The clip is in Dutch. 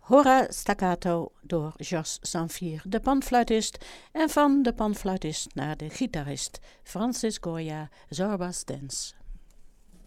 Hora Staccato door Jos Zamfir, de panfluitist, en van de panfluitist naar de gitarist Francis Goya, Zorba's Dance.